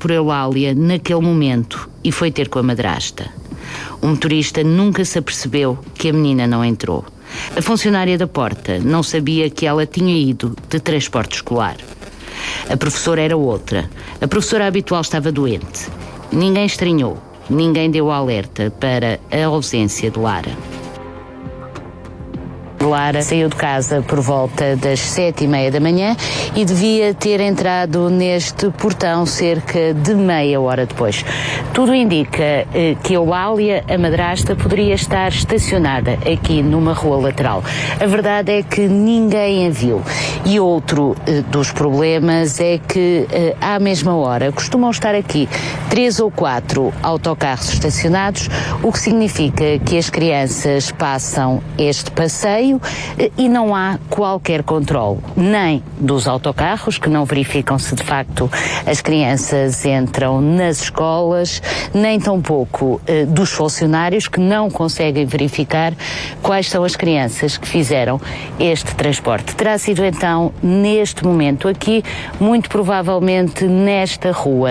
por Eulália naquele momento e foi ter com a madrasta. O motorista nunca se apercebeu que a menina não entrou. A funcionária da porta não sabia que ela tinha ido de transporte escolar. A professora era outra. A professora habitual estava doente. Ninguém estranhou, ninguém deu alerta para a ausência de Lara. Lara saiu de casa por volta das 7h30 da manhã e devia ter entrado neste portão cerca de meia hora depois. Tudo indica que Eulália, a madrasta, poderia estar estacionada aqui numa rua lateral. A verdade é que ninguém a viu. E outro dos problemas é que à mesma hora costumam estar aqui 3 ou 4 autocarros estacionados, o que significa que as crianças passam este passeio e não há qualquer controle, nem dos autocarros, que não verificam se de facto as crianças entram nas escolas, nem tampouco dos funcionários, que não conseguem verificar quais são as crianças que fizeram este transporte. Terá sido então neste momento aqui, muito provavelmente nesta rua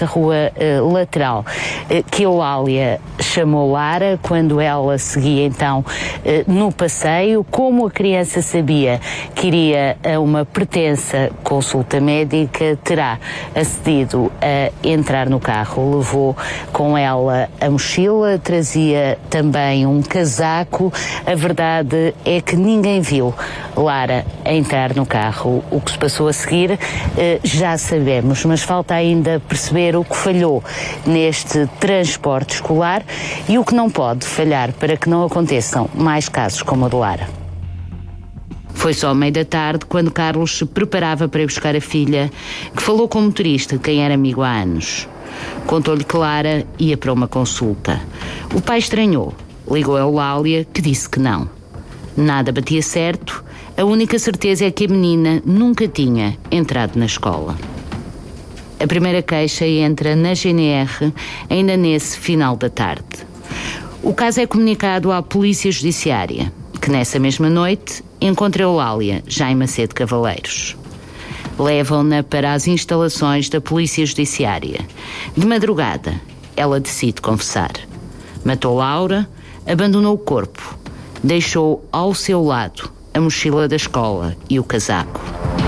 lateral, que Eulália chamou Lara quando ela seguia então no passeio. Como a criança sabia que iria a uma pretensa consulta médica, terá acedido a entrar no carro. Levou com ela a mochila, trazia também um casaco. A verdade é que ninguém viu Lara entrar no carro. O que se passou a seguir já sabemos, mas falta ainda perceber o que falhou neste transporte escolar e o que não pode falhar para que não aconteçam mais casos como o de Lara. Foi só meio da tarde, quando Carlos se preparava para ir buscar a filha, que falou com o motorista, de quem era amigo há anos. Contou-lhe que Lara ia para uma consulta. O pai estranhou, ligou a Eulália, que disse que não. Nada batia certo, a única certeza é que a menina nunca tinha entrado na escola. A primeira queixa entra na GNR ainda nesse final da tarde. O caso é comunicado à Polícia Judiciária, que nessa mesma noite encontra Eulália já em Macedo Cavaleiros. Levam-na para as instalações da Polícia Judiciária. De madrugada, ela decide confessar. Matou Laura, abandonou o corpo, deixou ao seu lado a mochila da escola e o casaco.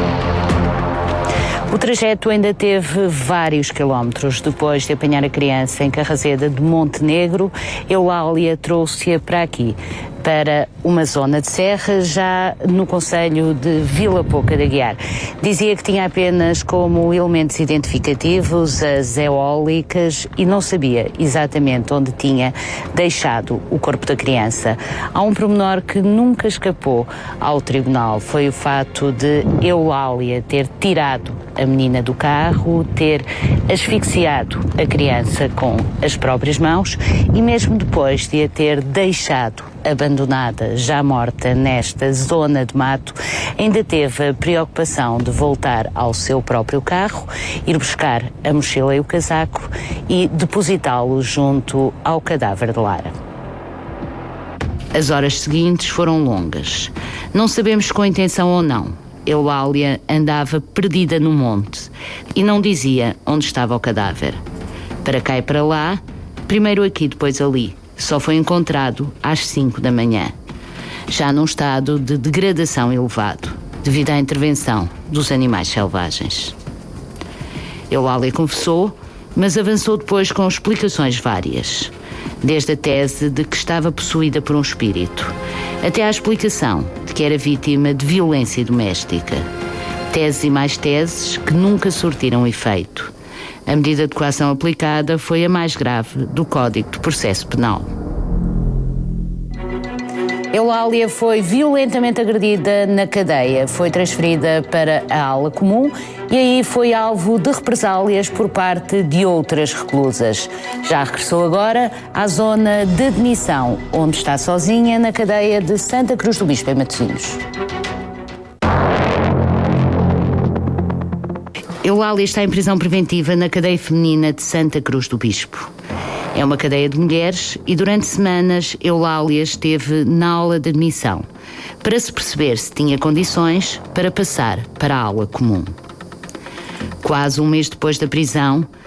O trajeto ainda teve vários quilómetros. Depois de apanhar a criança em Carrazeda de Montenegro, Eulália trouxe-a para aqui, para uma zona de serra, já no concelho de Vila Pouca de Aguiar. Dizia que tinha apenas como elementos identificativos as eólicas e não sabia exatamente onde tinha deixado o corpo da criança. Há um pormenor que nunca escapou ao tribunal, foi o fato de Eulália ter tirado a menina do carro, ter asfixiado a criança com as próprias mãos e mesmo depois de a ter deixado abandonada, já morta nesta zona de mato, ainda teve a preocupação de voltar ao seu próprio carro, ir buscar a mochila e o casaco e depositá-lo junto ao cadáver de Lara. As horas seguintes foram longas. Não sabemos com intenção ou não. Eulália andava perdida no monte e não dizia onde estava o cadáver. Para cá e para lá, primeiro aqui, depois ali. Só foi encontrado às 5 da manhã, já num estado de degradação elevado, devido à intervenção dos animais selvagens. Eulália confessou, mas avançou depois com explicações várias, desde a tese de que estava possuída por um espírito, até à explicação de que era vítima de violência doméstica. Teses e mais teses que nunca surtiram efeito. A medida de coação aplicada foi a mais grave do Código de Processo Penal. Eulália foi violentamente agredida na cadeia, foi transferida para a ala comum e aí foi alvo de represálias por parte de outras reclusas. Já regressou agora à zona de admissão, onde está sozinha na cadeia de Santa Cruz do Bispo, em Matosinhos. Eulália está em prisão preventiva na cadeia feminina de Santa Cruz do Bispo. É uma cadeia de mulheres e durante semanas Eulália esteve na aula de admissão para se perceber se tinha condições para passar para a aula comum. Quase um mês depois da prisão,